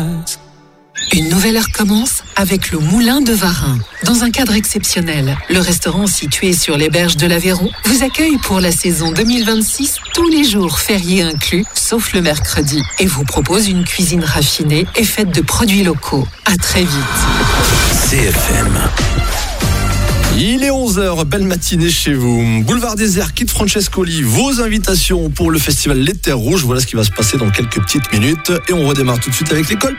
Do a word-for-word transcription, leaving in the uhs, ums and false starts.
Une nouvelle heure commence avec le Moulin de Varin. Dans un cadre exceptionnel, le restaurant situé sur les berges de l'Aveyron vous accueille pour la saison deux mille vingt-six, tous les jours fériés inclus, sauf le mercredi, et vous propose une cuisine raffinée et faite de produits locaux. À très vite. C F M. Il est onze heures, belle matinée chez vous. Boulevard Désert, Kit Francescoli, vos invitations pour le festival Les Terres Rouges. Voilà ce qui va se passer dans quelques petites minutes. Et on redémarre tout de suite avec l'école.